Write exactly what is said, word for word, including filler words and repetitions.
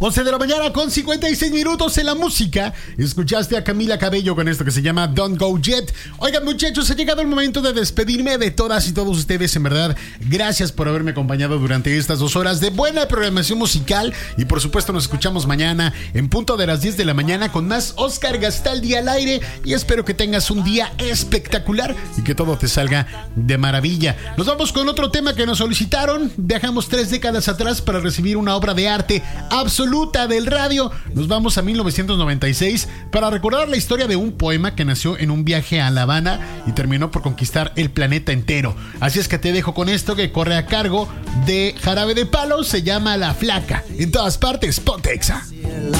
once de la mañana con cincuenta y seis minutos en la música. Escuchaste a Camila Cabello con esto que se llama Don't Go Yet. Oigan, muchachos, ha llegado el momento de despedirme de todas y todos ustedes. En verdad, gracias por haberme acompañado durante estas dos horas de buena programación musical. Y por supuesto nos escuchamos mañana en punto de las diez de la mañana con más Oscar Gastaldi al aire. Y espero que tengas un día espectacular y que todo te salga de maravilla. Nos vamos con otro tema que nos solicitaron. Viajamos tres décadas atrás para recibir una obra de arte absoluta del radio. Nos vamos a mil novecientos noventa y seis para recordar la historia de un poema que nació en un viaje a La Habana y terminó por conquistar el planeta entero. Así es que te dejo con esto que corre a cargo de Jarabe de Palo. Se llama La Flaca. En todas partes, ponte Exa.